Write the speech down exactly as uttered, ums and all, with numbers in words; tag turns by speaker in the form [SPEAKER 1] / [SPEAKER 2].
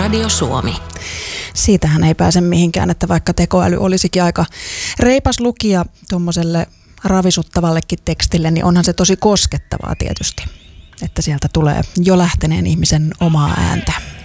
[SPEAKER 1] Radio Suomi.
[SPEAKER 2] Siitähän ei pääse mihinkään, että vaikka tekoäly olisikin aika reipas lukija tuommoiselle ravisuttavallekin tekstille, niin onhan se tosi koskettavaa tietysti, että sieltä tulee jo lähteneen ihmisen omaa ääntä.